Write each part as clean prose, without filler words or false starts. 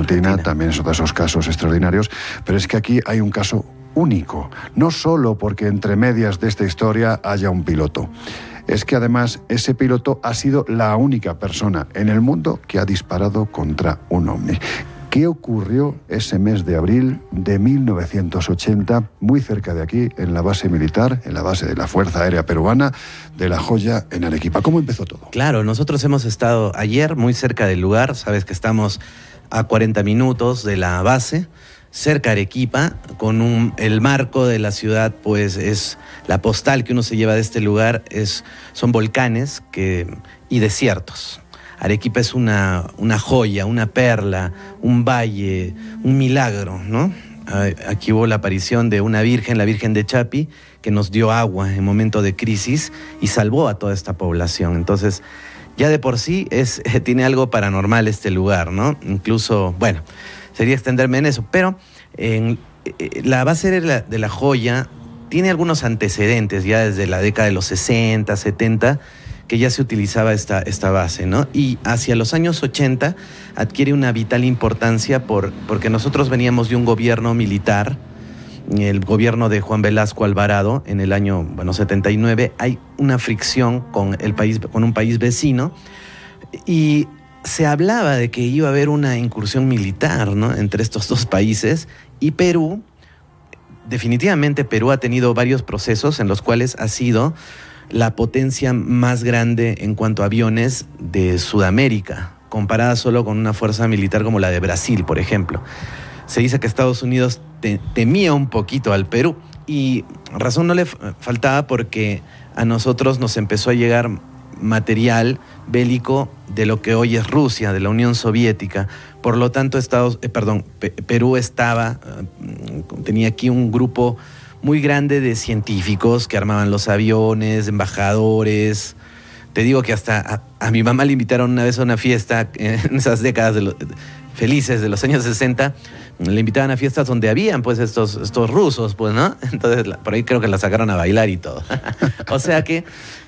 Argentina también es otro de esos casos extraordinarios, pero es que aquí hay un caso único, no solo porque entre medias de esta historia haya un piloto. Es que además ese piloto ha sido la única persona en el mundo que ha disparado contra un ovni. ¿Qué ocurrió ese mes de abril de 1980, muy cerca de aquí, en la base militar, en la base de la Fuerza Aérea Peruana de La Joya, en Arequipa? ¿Cómo empezó todo? Claro, nosotros hemos estado ayer muy cerca del lugar, sabes que estamos a 40 minutos de la base, cerca de Arequipa, con el marco de la ciudad, pues es la postal que uno se lleva de este lugar, son volcanes y desiertos. Arequipa es una joya, una perla, un valle, un milagro, ¿no? Aquí hubo la aparición de una virgen, la Virgen de Chapi, que nos dio agua en momento de crisis y salvó a toda esta población. Entonces, ya de por sí tiene algo paranormal este lugar, ¿no? Incluso, bueno, sería extenderme en eso, pero la base de la Joya tiene algunos antecedentes ya desde la década de los 60, 70, que ya se utilizaba esta base, ¿no? Y hacia los años 80 adquiere una vital importancia porque nosotros veníamos de un gobierno militar, el gobierno de Juan Velasco Alvarado, en el año 79, hay una fricción con un país vecino, y se hablaba de que iba a haber una incursión militar, ¿no?, entre estos dos países, y Perú, definitivamente Perú ha tenido varios procesos en los cuales ha sido la potencia más grande en cuanto a aviones de Sudamérica, comparada solo con una fuerza militar como la de Brasil, por ejemplo. Se dice que Estados Unidos temía un poquito al Perú, y razón no le faltaba, porque a nosotros nos empezó a llegar material bélico de lo que hoy es Rusia, de la Unión Soviética. Por lo tanto, Perú tenía aquí un grupo muy grande de científicos que armaban los aviones, embajadores. Te digo que hasta a mi mamá le invitaron una vez a una fiesta en esas décadas felices de los años 60. Le invitaban a fiestas donde habían pues estos rusos, pues, ¿no? Entonces por ahí creo que la sacaron a bailar y todo. O sea que,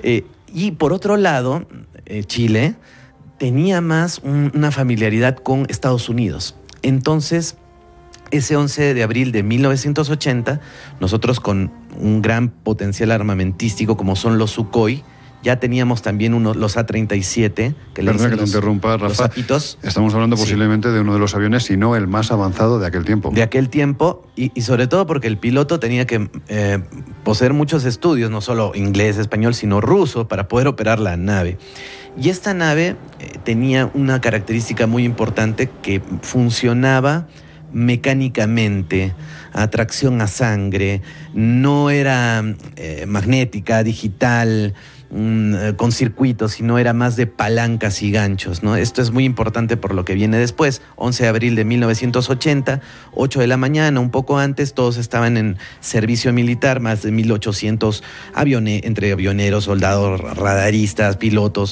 y por otro lado, Chile tenía más una familiaridad con Estados Unidos. Entonces, ese 11 de abril de 1980, nosotros con un gran potencial armamentístico como son los Sukhoi, ya teníamos también los A-37, que le dicen que te interrumpa, Rafa. Los Zapitos. Estamos hablando posiblemente de uno de los aviones, si no el más avanzado de aquel tiempo. De aquel tiempo, y sobre todo porque el piloto tenía que poseer muchos estudios, no solo inglés, español, sino ruso, para poder operar la nave. Y esta nave tenía una característica muy importante, que funcionaba mecánicamente, a tracción a sangre, no era magnética, digital, con circuitos, sino era más de palancas y ganchos, ¿no? Esto es muy importante por lo que viene después. 11 de abril de 1980, 8 de la mañana, un poco antes, todos estaban en servicio militar, más de 1,800 entre avioneros, soldados, radaristas, pilotos,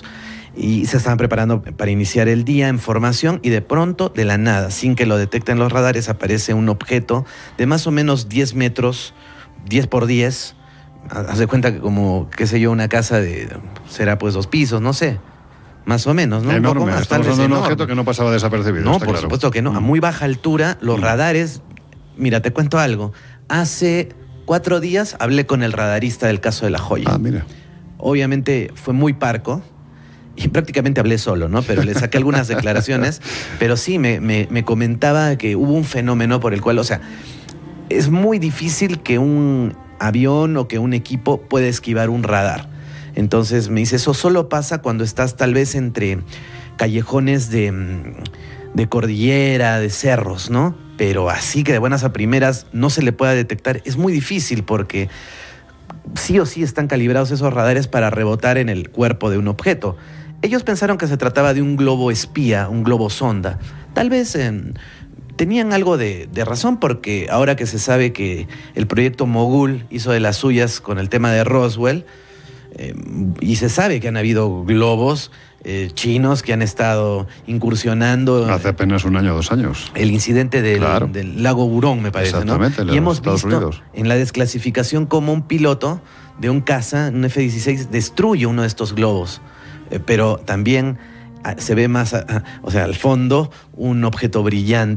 y se estaban preparando para iniciar el día en formación, y de pronto, de la nada, sin que lo detecten los radares, aparece un objeto de más o menos 10 metros, 10 por 10, haz de cuenta que como, qué sé yo, una casa será pues 2 pisos, no sé, más o menos, ¿no? Enorme, un poco más, estamos hablando de un objeto que no pasaba desapercibido. No, por supuesto que no, a muy baja altura, los radares, mira, te cuento algo, hace 4 días hablé con el radarista del caso de La Joya. Ah, mira. Obviamente fue muy parco, y prácticamente hablé solo, ¿no? Pero le saqué algunas declaraciones, pero sí, me comentaba que hubo un fenómeno por el cual, o sea, es muy difícil que un avión o que un equipo pueda esquivar un radar. Entonces me dice, eso solo pasa cuando estás tal vez entre callejones de cordillera, de cerros, ¿no? Pero así que de buenas a primeras no se le pueda detectar, es muy difícil, porque sí o sí están calibrados esos radares para rebotar en el cuerpo de un objeto. Ellos pensaron que se trataba de un globo espía, un globo sonda. Tal vez tenían algo de razón, porque ahora que se sabe que el proyecto Mogul hizo de las suyas con el tema de Roswell, y se sabe que han habido globos chinos que han estado incursionando. Hace apenas 1 año o 2 años. El incidente del lago Burón, me parece, exactamente, ¿no? Y hemos Estados visto Unidos, en la desclasificación cómo un piloto de un caza, un F-16, destruye uno de estos globos. Pero también se ve más, o sea, al fondo, un objeto brillante